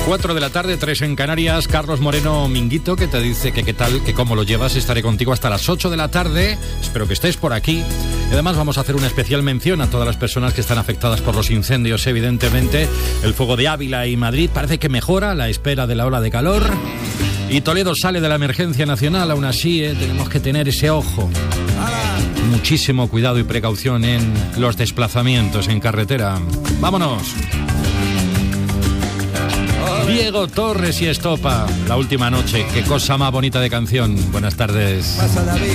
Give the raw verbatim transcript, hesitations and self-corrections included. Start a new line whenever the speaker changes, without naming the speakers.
cuatro de la tarde, tres en Canarias. Carlos Moreno Minguito, que te dice que qué tal, que cómo lo llevas. Estaré contigo hasta las ocho de la tarde. Espero que estés por aquí. Y además vamos a hacer una especial mención a todas las personas que están afectadas por los incendios, evidentemente. El fuego de Ávila y Madrid parece que mejora a la espera de la ola de calor. Y Toledo sale de la emergencia nacional. Aún así, eh, tenemos que tener ese ojo. Muchísimo cuidado y precaución en los desplazamientos en carretera. ¡Vámonos! Diego Torres y Estopa, La última noche. Qué cosa más bonita de canción. Buenas tardes.
Pasa, David.